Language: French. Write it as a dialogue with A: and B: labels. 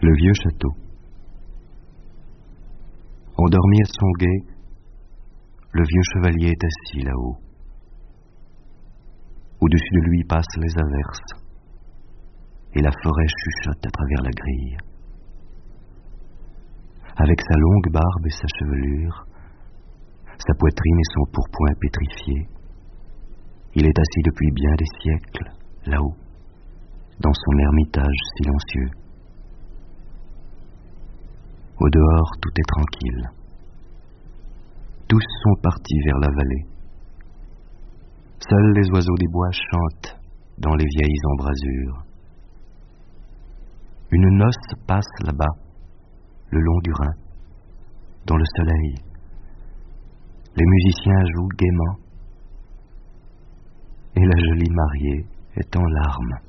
A: Le vieux château. Endormi à son guet, le vieux chevalier est assis là-haut. Au-dessus de lui passent les averses, et la forêt chuchote à travers la grille. Avec sa longue barbe et sa chevelure, sa poitrine et son pourpoint pétrifiés, il est assis depuis bien des siècles, là-haut, dans son ermitage silencieux. Au dehors, tout est tranquille. Tous sont partis vers la vallée. Seuls les oiseaux des bois chantent dans les vieilles embrasures. Une noce passe là-bas, le long du Rhin, dans le soleil. Les musiciens jouent gaiement, et la jolie mariée est en larmes.